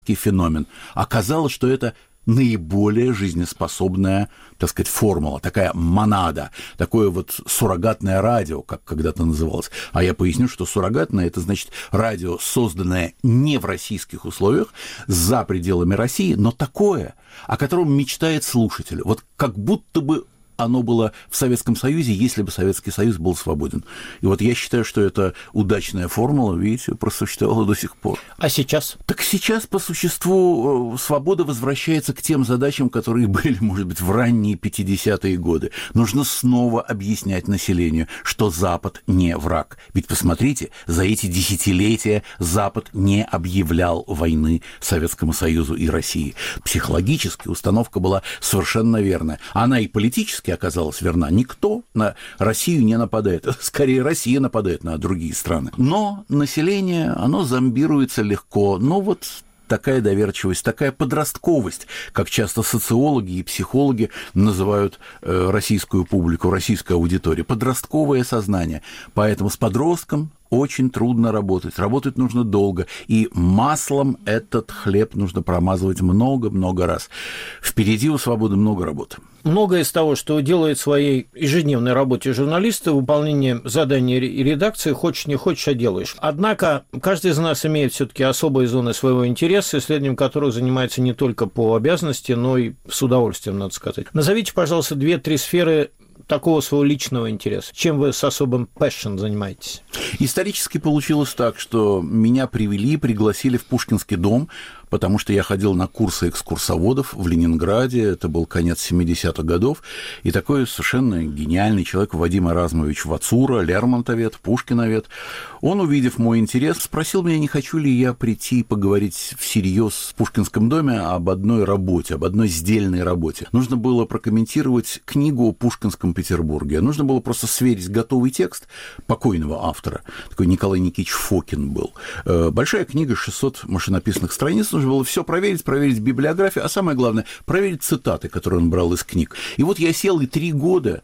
феномен. Оказалось, что это наиболее жизнеспособная, так сказать, формула, такая монада, такое вот суррогатное радио, как когда-то называлось. А я поясню, что суррогатное – это значит радио, созданное не в российских условиях, за пределами России, но такое, о котором мечтает слушатель. Вот как будто бы оно было в Советском Союзе, если бы Советский Союз был свободен. И вот я считаю, что это удачная формула, видите, просуществовала до сих пор. А сейчас? Так сейчас, по существу, свобода возвращается к тем задачам, которые были, может быть, в ранние 50-е годы. Нужно снова объяснять населению, что Запад не враг. Ведь посмотрите, за эти десятилетия Запад не объявлял войны Советскому Союзу и России. Психологически установка была совершенно верная. Она и политически оказалась верна. Никто на Россию не нападает. Скорее, Россия нападает на другие страны. Но население, оно зомбируется легко. Но вот такая доверчивость, такая подростковость, как часто социологи и психологи называют российскую публику, российскую аудиторию. Подростковое сознание. Поэтому с подростком очень трудно работать. Работать нужно долго. И маслом этот хлеб нужно промазывать много-много раз. Впереди у свободы много работы. Многое из того, что делает в своей ежедневной работе журналисты, выполнение заданий и редакции, хочешь не хочешь, а делаешь. Однако каждый из нас имеет все-таки особые зоны своего интереса, исследованием которых занимается не только по обязанности, но и с удовольствием, надо сказать. Назовите, пожалуйста, 2-3 сферы такого своего личного интереса. Чем вы с особым passion занимаетесь? Исторически получилось так, что меня пригласили в Пушкинский дом, потому что я ходил на курсы экскурсоводов в Ленинграде, это был конец 70-х годов, и такой совершенно гениальный человек Вадим Эразмович Вацура, лермонтовед, пушкиновед, он, увидев мой интерес, спросил меня, не хочу ли я прийти и поговорить всерьез в Пушкинском доме об одной работе, об одной сдельной работе. Нужно было прокомментировать книгу о Пушкинском Петербурге, нужно было просто сверить готовый текст покойного автора, такой Николай Никитич Фокин был. Большая книга, 600 машинописных страниц, нужно было все проверить библиографию, а самое главное, проверить цитаты, которые он брал из книг. И вот я сел, и 3 года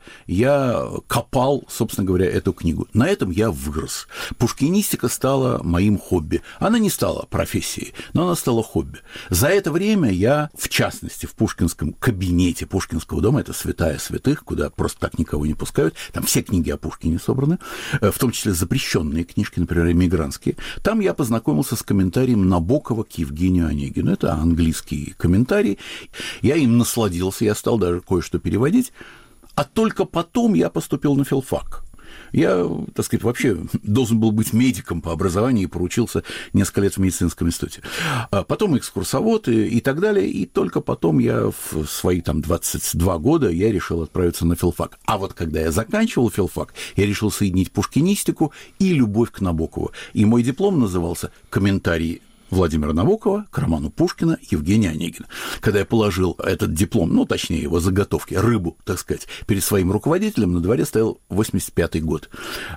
я копал, собственно говоря, эту книгу. На этом я вырос. Пушкинистика стала моим хобби. Она не стала профессией, но она стала хобби. За это время я, в частности, в Пушкинском кабинете Пушкинского дома, это святая святых, куда просто так никого не пускают, там все книги о Пушкине собраны, в том числе запрещенные книжки, например, эмигрантские, там я познакомился с комментарием Набокова к Евгению Онегину. Это английский комментарий. Я им насладился, я стал даже кое-что переводить, а только потом я поступил на филфак. Я, так сказать, вообще должен был быть медиком по образованию и проучился несколько лет в медицинском институте. А потом экскурсовод и так далее, и только потом я в свои там 22 года я решил отправиться на филфак. А вот когда я заканчивал филфак, я решил соединить пушкинистику и любовь к Набокову. И мой диплом назывался «Комментарий Владимира Набокова к роману Пушкина Евгения Онегина». Когда я положил этот диплом, ну, точнее, его заготовки, рыбу, так сказать, перед своим руководителем, на дворе стоял 85-й год.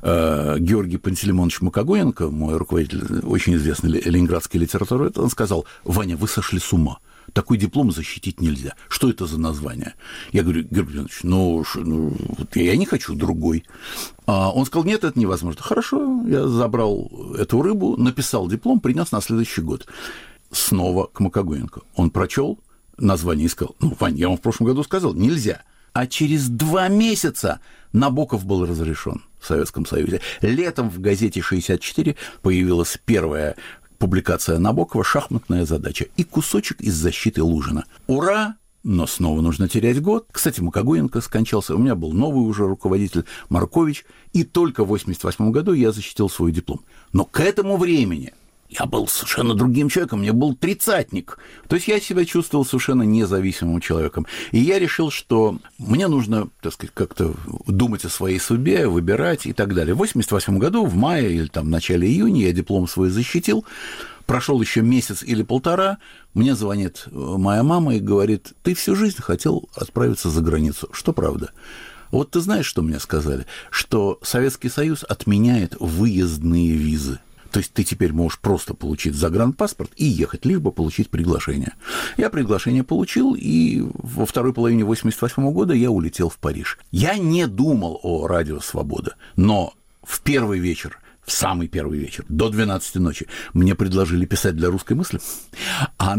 Георгий Пантелеймонович Макогоненко, мой руководитель, очень известный ленинградский литературовед, он сказал: «Ваня, вы сошли с ума. Такой диплом защитить нельзя. Что это за название?» Я говорю: «Георгий Леонидович, вот я не хочу другой». Он сказал: «Нет, это невозможно». Хорошо, я забрал эту рыбу, написал диплом, принес на следующий год. Снова к Макогоненко. Он прочел название и сказал: «Вань, я вам в прошлом году сказал, нельзя». А через 2 месяца Набоков был разрешен в Советском Союзе. Летом в газете «64» появилась первая публикация Набокова «Шахматная задача» и кусочек из «Защиты Лужина». Ура! Но снова нужно терять год. Кстати, Макогоненко скончался, у меня был новый уже руководитель Маркович, и только в 1988 году я защитил свой диплом. Но к этому времени я был совершенно другим человеком, мне был тридцатник. То есть я себя чувствовал совершенно независимым человеком. И я решил, что мне нужно, так сказать, как-то думать о своей судьбе, выбирать и так далее. В 1988 году, в мае или там в начале июня, я диплом свой защитил. Прошел еще месяц или полтора, мне звонит моя мама и говорит: «Ты всю жизнь хотел отправиться за границу». Что правда? Вот ты знаешь, что мне сказали? Что Советский Союз отменяет выездные визы. То есть ты теперь можешь просто получить загранпаспорт и ехать, лишь бы получить приглашение. Я приглашение получил, и во второй половине 1988 года я улетел в Париж. Я не думал о радио «Свобода», но в первый вечер в самый первый вечер, до 12 ночи, мне предложили писать для «Русской мысли», а